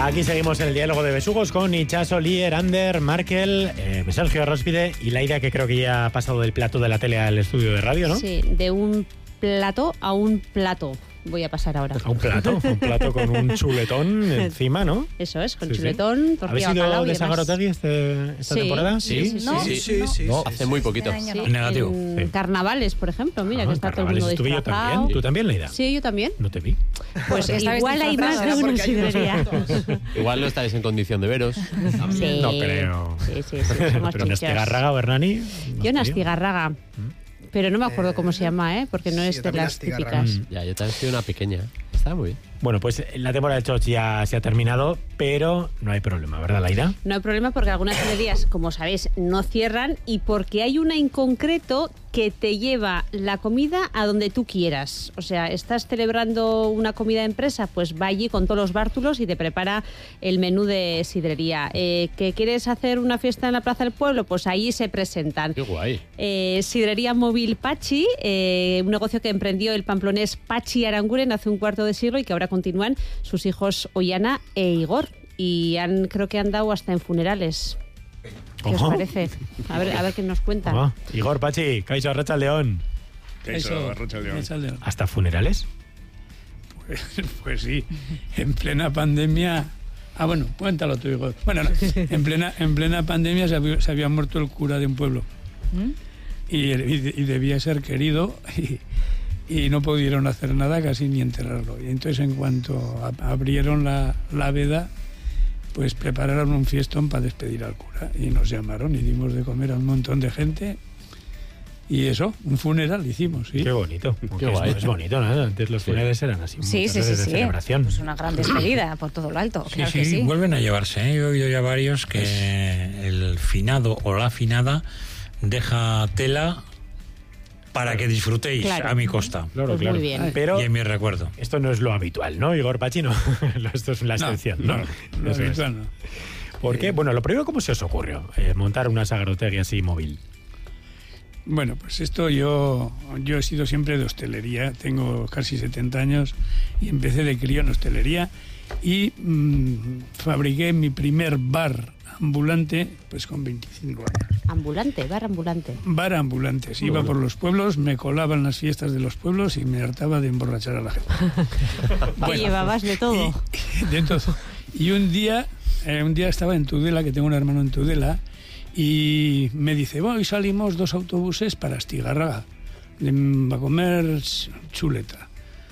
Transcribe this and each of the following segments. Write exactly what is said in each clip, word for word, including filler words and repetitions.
Aquí seguimos en el diálogo de besugos con Itxaso, Lier, Ander, Markel, eh, Sergio Róspide y Laida, que creo que ya ha pasado del plato de la tele al estudio de radio, ¿no? Sí, de un plato a un plato voy a pasar ahora. A un plato, un plato con un chuletón encima, ¿no? Eso es, con Sí, chuletón, sí. tortilla ¿Habéis bacalao ido y de demás. Sagarotegui este, esta Sí, temporada? sí, sí, sí. No, Sí, sí, sí. no. Hace muy poquito. Este año no. Sí, Negativo, en sí. carnavales, por ejemplo, mira, Ah, que está todo el carnavales mundo estuve yo disfrazado. también. ¿Tú también, Laida? Sí, yo también. No te vi. Pues Porque estabais igual hay más de disfrazados, una porque hay unos sidrería. Igual no estáis en condición de veros. Sí. No creo. Sí, sí, sí, somos Pero en chichos. Astigarraga o Hernani. Yo en Astigarraga. Pero no me acuerdo cómo se llama, ¿eh? Porque no sí, es yo de también las Astigarraga. típicas. Ya, yo también soy una pequeña. Está muy bien. Bueno, pues la temporada de Choch ya se ha terminado, pero no hay problema, ¿verdad, Laida? No hay problema porque algunas sidrerías, como sabéis, no cierran y porque hay una en concreto que te lleva la comida a donde tú quieras. O sea, estás celebrando una comida de empresa, pues va allí con todos los bártulos y te prepara el menú de sidrería. Eh, ¿Que quieres hacer una fiesta en la Plaza del Pueblo? Pues ahí se presentan. Qué guay. Eh, Sidrería Móvil Pachi, eh, un negocio que emprendió el pamplonés Pachi Aranguren hace un cuarto de siglo y que ahora continúan sus hijos Ollana e Igor. Y han, creo que han dado hasta en funerales. ¿Qué os Ojo. parece? A ver, a ver qué nos cuentan. Ah, Igor, Pachi, Caixo, Arracha León. Eso, Arracha León. Esa León. ¿Hasta funerales? Pues, pues sí, en plena pandemia. Ah, bueno, cuéntalo tú, Igor. Bueno, no, en plena, en plena pandemia se había, se había muerto el cura de un pueblo. Y, y- y debía ser querido y, y no pudieron hacer nada, casi ni enterrarlo. Y entonces, en cuanto a- abrieron la, la veda, pues prepararon un fiestón para despedir al cura. Y nos llamaron y dimos de comer a un montón de gente. Y eso, un funeral hicimos, ¿sí? Qué bonito. Qué es, guay. es bonito, ¿no? Antes los funerales eran así. Sí, muchas sí, sí, veces de sí. celebración. Pues una gran despedida por todo lo alto. Sí, claro sí, que sí. vuelven a llevarse. ¿eh? Yo he oído ya varios que el finado o la finada deja tela para que disfrutéis Claro. a mi costa Claro, Pues claro. muy bien. Pero y en mi recuerdo. esto no es lo habitual, ¿no, Igor, Pachi? No. Esto es la excepción, ¿no? No, no, Eso es. no, no. ¿Por qué? Bueno, lo primero, ¿cómo se os ocurrió eh, montar una Sagarotegui así móvil? Bueno, pues esto yo, yo he sido siempre de hostelería, tengo casi setenta años y empecé de crío en hostelería y mm, fabriqué mi primer bar ambulante pues con veinticinco años. Ambulante, bar ambulante. Bar ambulante, iba por los pueblos, me colaba en las fiestas de los pueblos y me hartaba de emborrachar a la gente. Te llevabas de todo. Y, de todo. Y un día, eh, un día estaba en Tudela, que tengo un hermano en Tudela, y me dice, bueno, hoy salimos dos autobuses para Astigarraga mm, a comer ch- chuleta.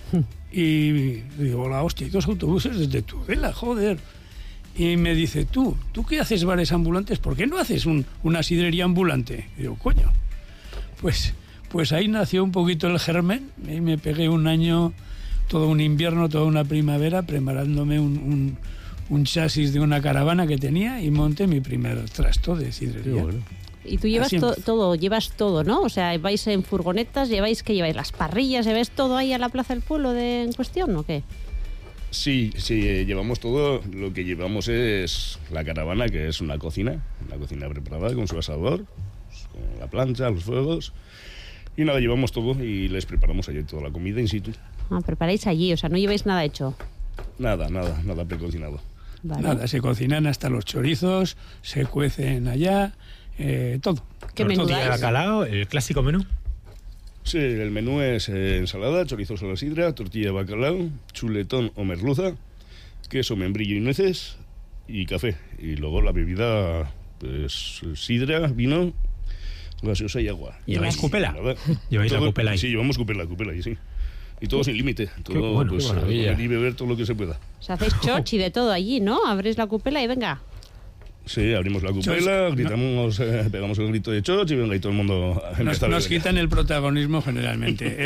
Y digo, la hostia, ¿y dos autobuses desde Tudela, joder? Y me dice, tú, ¿tú qué haces bares ambulantes? ¿Por qué no haces un- una sidrería ambulante? Y digo, coño, pues, pues ahí nació un poquito el germen y me pegué un año, todo un invierno, toda una primavera, preparándome un, un, un chasis de una caravana que tenía y monté mi primer trasto de sidrería. Y tú llevas Así to- empezó. todo, llevas todo, ¿no? O sea, vais en furgonetas, lleváis que lleváis las parrillas, lleváis todo ahí a la Plaza del Pueblo de, en cuestión, ¿o qué? Sí, sí, eh, llevamos todo. Lo que llevamos es la caravana, que es una cocina, una cocina preparada con su asador, con la plancha, los fuegos. Y nada, llevamos todo y les preparamos allí toda la comida in situ. Ah, preparáis allí, o sea, no lleváis nada hecho. Nada, nada, nada precocinado. Vale. Nada, se cocinan hasta los chorizos, se cuecen allá, eh, todo. ¿Qué Todo, menú todo. dais? Tortilla de bacalao, el clásico menú. Sí, el menú es eh, ensalada, chorizos a la sidra, tortilla de bacalao, chuletón o merluza, queso, membrillo y nueces y café. Y luego la bebida, pues sidra, vino, gaseosa y agua. ¿Lleváis Y cupela? nada. ¿Lleváis la Todo- cupela ahí? Sí, llevamos cupela, cupela ahí, sí. Y todo sin límite. Todo, bueno, pues, qué maravilla. comer y beber todo lo que se pueda. O sea, hacéis choch y de todo allí, ¿no? Abrís la cupela y venga. Sí, abrimos la cupela, Chos, gritamos, eh, pegamos el grito de choch y venga, y todo el mundo Nos, empieza a nos beber. quitan el protagonismo generalmente.